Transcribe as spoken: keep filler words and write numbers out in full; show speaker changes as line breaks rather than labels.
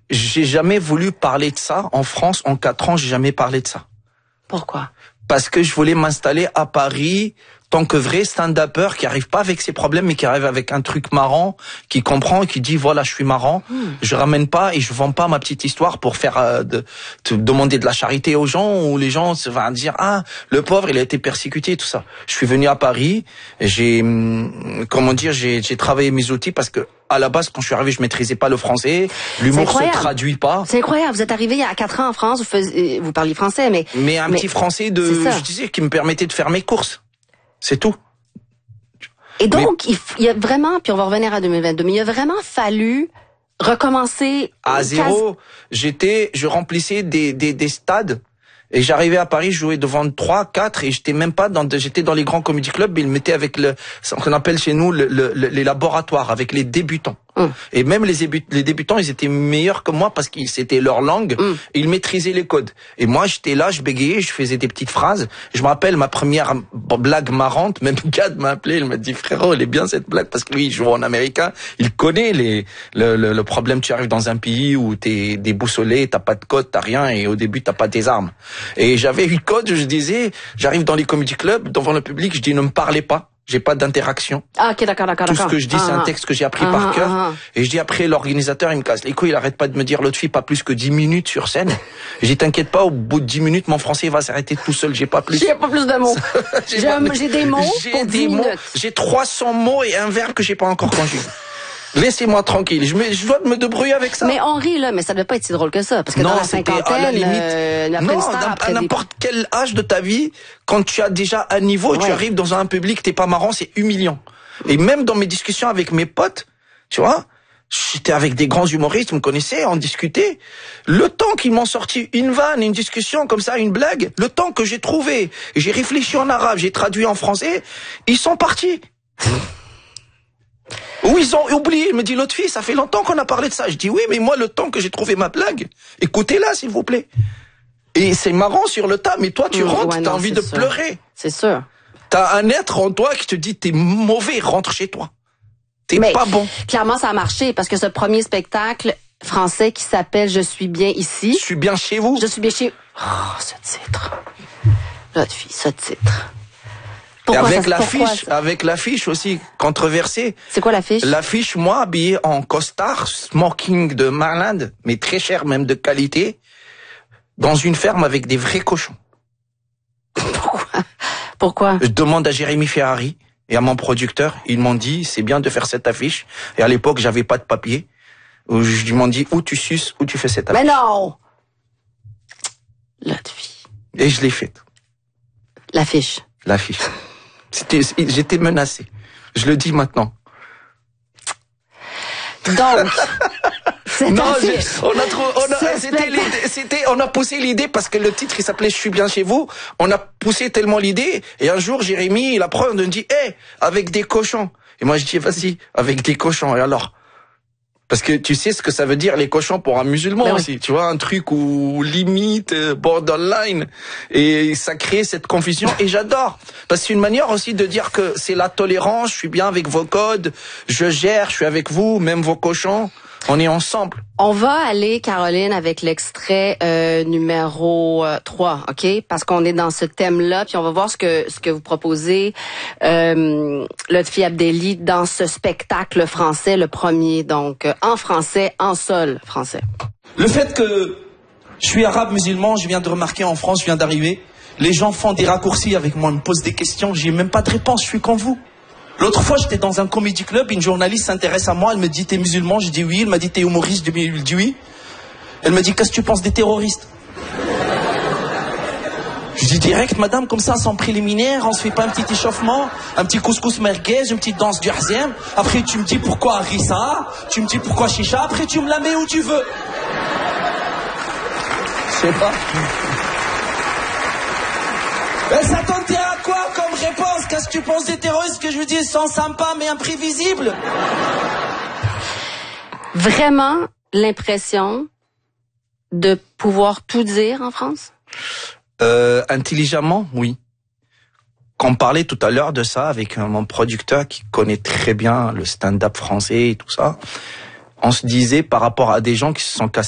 j'ai jamais voulu parler de ça. En France, en quatre ans, j'ai jamais parlé de ça.
Pourquoi?
Parce que je voulais m'installer à Paris tant que vrai stand-upper qui arrive pas avec ses problèmes, mais qui arrive avec un truc marrant, qui comprend et qui dit voilà, je suis marrant. Mmh. Je ramène pas et je vends pas ma petite histoire pour faire euh, de, de demander de la charité aux gens, où les gens se vont dire ah, le pauvre il a été persécuté, tout ça. Je suis venu à Paris, j'ai comment dire, j'ai j'ai travaillé mes outils parce que à la base, quand je suis arrivé, je maîtrisais pas le français. L'humour se traduit pas.
C'est incroyable. Vous êtes arrivé il y a quatre ans en France, vous faisiez, vous parliez français, mais
mais un
mais,
petit français de, je disais, qui me permettait de faire mes courses. C'est tout.
Et donc, mais, il y a vraiment, puis on va revenir à deux mille vingt-deux, mais il a vraiment fallu recommencer
à zéro. Quasi... J'étais, je remplissais des des des stades. Et j'arrivais à Paris, je jouais devant trois, quatre, et j'étais même pas dans, j'étais dans les grands comedy clubs, ils me mettaient avec le, ce qu'on appelle chez nous le, le, le, les laboratoires, avec les débutants. Mmh. Et même les, les débutants, ils étaient meilleurs que moi parce que c'était leur langue, mmh. et ils maîtrisaient les codes. Et moi, j'étais là, je bégayais, je faisais des petites phrases. Je me rappelle ma première blague marrante, même Gad m'a appelé, il m'a dit frérot, elle est bien cette blague parce que lui, il joue en américain, il connaît les, le, le, le problème. Tu arrives dans un pays où t'es déboussolé, t'as pas de code, t'as rien, et au début t'as pas tes armes. Et j'avais eu code, je disais, j'arrive dans les comedy clubs, devant le public, je dis ne me parlez pas. J'ai pas d'interaction.
Ah, ok, d'accord, d'accord.
Tout ce que je dis, ah, c'est un texte que j'ai appris ah, par cœur. Ah, et je dis après, l'organisateur, il me casse les couilles, il arrête pas de me dire l'autre fille pas plus que dix minutes sur scène. Je dis, t'inquiète pas, au bout de dix minutes, mon français va s'arrêter tout seul, j'ai pas plus.
J'ai pas plus de mots. j'ai, j'ai des mots pour dix minutes.
J'ai trois cents mots et un verbe que j'ai pas encore conjugué. Laissez-moi tranquille, je, me, je dois me débrouiller avec ça.
Mais on rit là, mais ça devait pas être si drôle que ça, parce que non, dans la cinquantaine, à la limite, euh,
non, à n'importe des... quel âge de ta vie, quand tu as déjà un niveau, ouais. Tu arrives dans un public, t'es pas marrant, c'est humiliant. Et même dans mes discussions avec mes potes, tu vois, j'étais avec des grands humoristes, vous me connaissez, on discutait. Le temps qu'ils m'ont sorti une vanne, une discussion comme ça, une blague, le temps que j'ai trouvé, j'ai réfléchi en arabe, j'ai traduit en français, ils sont partis. Ou ils ont oublié, il me dit l'autre fille, ça fait longtemps qu'on a parlé de ça. Je dis oui, mais moi le temps que j'ai trouvé ma blague, écoutez-la s'il vous plaît. Et c'est marrant sur le tas, mais toi tu mmh, rentres, ouais, t'as non, envie de sûr. pleurer.
C'est sûr.
T'as un être en toi qui te dit t'es mauvais, rentre chez toi. T'es mais, pas bon.
Clairement ça a marché parce que ce premier spectacle français qui s'appelle Je suis bien ici.
Je suis bien chez vous.
Je suis bien chez. Oh, ce titre. L'autre fille, ce titre.
Pourquoi avec l'affiche, avec l'affiche aussi controversée.
C'est quoi l'affiche?
L'affiche, moi, habillé en costard, smoking de malade, mais très cher, même de qualité, dans une ferme avec des vrais cochons.
Pourquoi? Pourquoi?
Je demande à Jérémy Ferrari et à mon producteur, ils m'ont dit, c'est bien de faire cette affiche. Et à l'époque, j'avais pas de papier. Je m'ont dit, où tu suces, où tu fais cette affiche.
Mais non! L'autre fille.
Et je l'ai faite.
L'affiche.
L'affiche. C'était, j'étais menacé. Je le dis maintenant.
Donc,
non, on a trop, on a, c'était, c'était, on a poussé l'idée parce que le titre il s'appelait Je suis bien chez vous. On a poussé tellement l'idée et un jour Jérémy il apprend, on me dit, hé, hey, avec des cochons. Et moi je dis, vas-y, avec des cochons. Et alors? Parce que tu sais ce que ça veut dire les cochons pour un musulman ben aussi, oui. Tu vois, un truc où limite, borderline, et ça crée cette confusion, et j'adore, parce que c'est une manière aussi de dire que c'est la tolérance, je suis bien avec vos codes, je gère, je suis avec vous, même vos cochons, on est ensemble.
On va aller, Caroline, avec l'extrait euh, numéro trois, ok? Parce qu'on est dans ce thème-là, puis on va voir ce que ce que vous proposez, euh, Lotfi Abdelli, dans ce spectacle français, le premier, donc en français, en sol français.
Le fait que je suis arabe musulman, je viens de remarquer en France, je viens d'arriver, les gens font des raccourcis avec moi, me posent des questions, j'ai même pas de réponse, je suis comme vous. L'autre fois, j'étais dans un comédie club, une journaliste s'intéresse à moi, elle me dit, t'es musulman? Je dis oui. Elle m'a dit, t'es humoriste? Je dis oui. Elle me dit, qu'est-ce que tu penses des terroristes? Je dis direct, madame, comme ça, sans préliminaire, on se fait pas un petit échauffement, un petit couscous merguez, une petite danse du Hazem. Après, tu me dis pourquoi Rissa, tu me dis pourquoi Chicha, après tu me la mets où tu veux. Je sais pas. Elle s'attendait à quoi comme réponse? Qu'est-ce que tu penses des terroristes? Que je lui dis, ils sont sympas mais imprévisibles.
Vraiment l'impression de pouvoir tout dire en France?
Euh, intelligemment, oui. Quand on parlait tout à l'heure de ça avec mon producteur qui connaît très bien le stand-up français et tout ça, on se disait par rapport à des gens qui se sont cassés